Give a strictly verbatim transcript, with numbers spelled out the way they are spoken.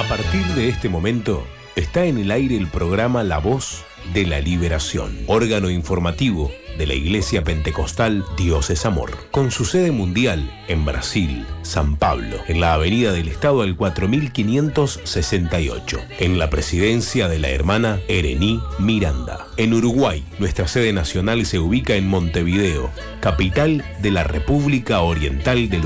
A partir de este momento, está en el aire el programa La Voz de la Liberación, órgano informativo de la Iglesia Pentecostal Dios es Amor, con su sede mundial en Brasil, San Pablo, en la Avenida del Estado al cuatro mil quinientos sesenta y ocho, en la presidencia de la hermana Erení Miranda. En Uruguay, nuestra sede nacional se ubica en Montevideo, capital de la República Oriental del